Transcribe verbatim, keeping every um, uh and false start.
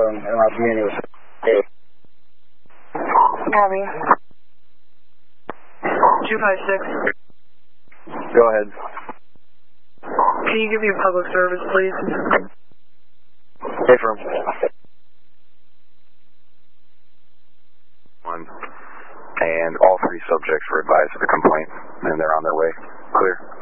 phone, and our community was... Abby. two five six. Go ahead. Can you give me public service, please? Hey, firm. One. And all three subjects were advised of the complaint, and they're on their way. Clear.